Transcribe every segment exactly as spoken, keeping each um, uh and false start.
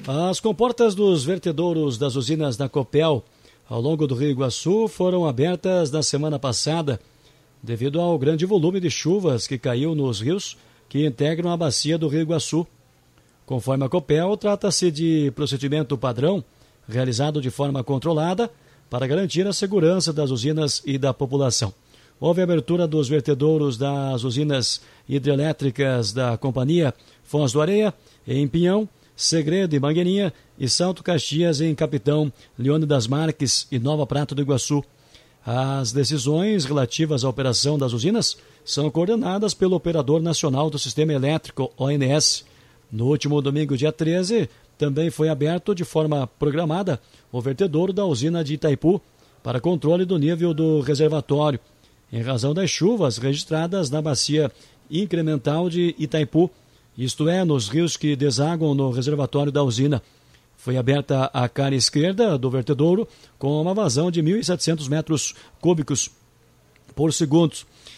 As comportas dos vertedouros das usinas da Copel ao longo do Rio Iguaçu foram abertas na semana passada devido ao grande volume de chuvas que caiu nos rios que integram a bacia do Rio Iguaçu. Conforme a Copel, trata-se de procedimento padrão realizado de forma controlada para garantir a segurança das usinas e da população. Houve abertura dos vertedouros das usinas hidrelétricas da Companhia Foz do Areia, em Pinhão, Segredo e Mangueirinha, e Salto Caxias em Capitão Leônidas Marques e Nova Prata do Iguaçu. As decisões relativas à operação das usinas são coordenadas pelo Operador Nacional do Sistema Elétrico, O N S. No último domingo, dia treze, também foi aberto de forma programada o vertedouro da usina de Itaipu para controle do nível do reservatório, em razão das chuvas registradas na bacia incremental de Itaipu, isto é, nos rios que desaguam no reservatório da usina. Foi aberta a cara esquerda do vertedouro com uma vazão de mil e setecentos metros cúbicos por segundo.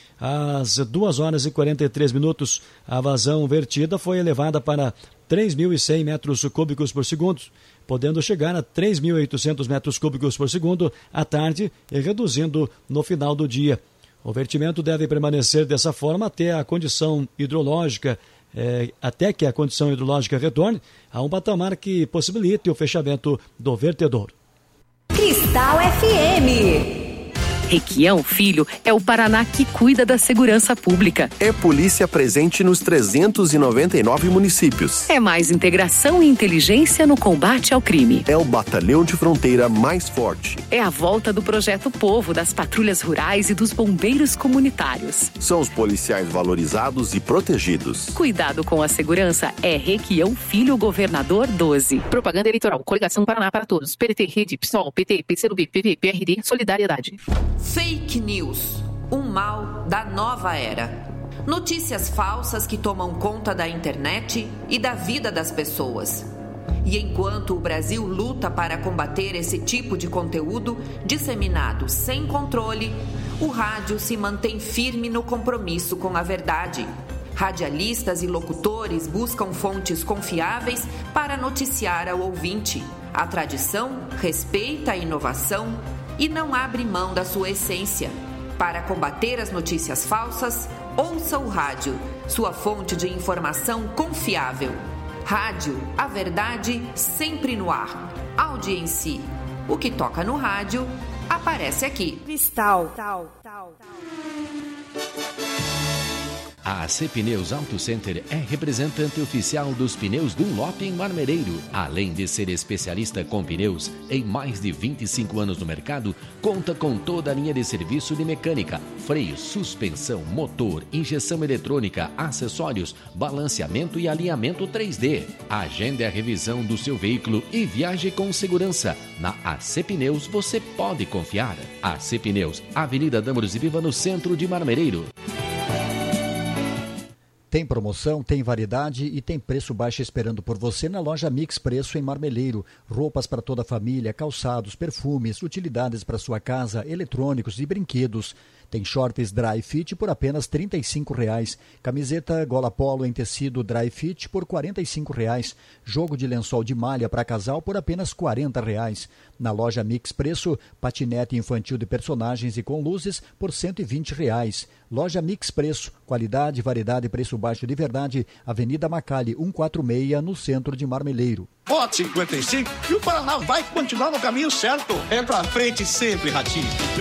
Às duas horas e quarenta e três minutos, a vazão vertida foi elevada para três mil e cem metros cúbicos por segundo, podendo chegar a três mil e oitocentos metros cúbicos por segundo à tarde e reduzindo no final do dia. O vertimento deve permanecer dessa forma até a condição hidrológica, é, até que a condição hidrológica retorne a um patamar que possibilite o fechamento do vertedouro. Cristal F M. Requião Filho é o Paraná que cuida da segurança pública. É polícia presente nos trezentos e noventa e nove municípios. É mais integração e inteligência no combate ao crime. É o batalhão de fronteira mais forte. É a volta do Projeto Povo, das patrulhas rurais e dos bombeiros comunitários. São os policiais valorizados e protegidos. Cuidado com a segurança é Requião Filho, Governador doze. Propaganda eleitoral, Coligação Paraná para Todos, P D T, Rede, PSOL, P T, P C do B, P V, P R D, Solidariedade. Fake News, um mal da nova era. Notícias falsas que tomam conta da internet e da vida das pessoas. E enquanto o Brasil luta para combater esse tipo de conteúdo disseminado sem controle, o rádio se mantém firme no compromisso com a verdade. Radialistas e locutores buscam fontes confiáveis para noticiar ao ouvinte. A tradição respeita a inovação e não abre mão da sua essência. Para combater as notícias falsas, ouça o rádio, sua fonte de informação confiável. Rádio, a verdade sempre no ar. Audiência. O que toca no rádio, aparece aqui. Cristal. Tal, tal, tal. A A C Pneus Auto Center é representante oficial dos pneus Dunlop em Marmereiro. Além de ser especialista com pneus, em mais de vinte e cinco anos no mercado, conta com toda a linha de serviço de mecânica, freio, suspensão, motor, injeção eletrônica, acessórios, balanceamento e alinhamento três D. Agende a revisão do seu veículo e viaje com segurança. Na A C Pneus você pode confiar. A C Pneus, Avenida Dâmaros e Viva, no centro de Marmereiro. Tem promoção, tem variedade e tem preço baixo esperando por você na loja Mix Preço em Marmeleiro. Roupas para toda a família, calçados, perfumes, utilidades para sua casa, eletrônicos e brinquedos. Tem shorts dry fit por apenas trinta e cinco reais. Camiseta gola polo em tecido dry fit por quarenta e cinco reais. Jogo de lençol de malha para casal por apenas quarenta reais. Na loja Mix Preço, patinete infantil de personagens e com luzes por cento e vinte reais. Loja Mix Preço, qualidade, variedade e preço baixo de verdade. Avenida Macali, cento e quarenta e seis, no centro de Marmeleiro. Vote cinquenta e cinco e o Paraná vai continuar no caminho certo. É pra frente sempre, Ratinho.